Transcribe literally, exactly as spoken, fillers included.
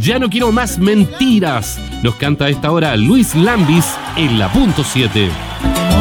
Ya no quiero más mentiras. Nos canta a esta hora Luis Lambis en la punto siete.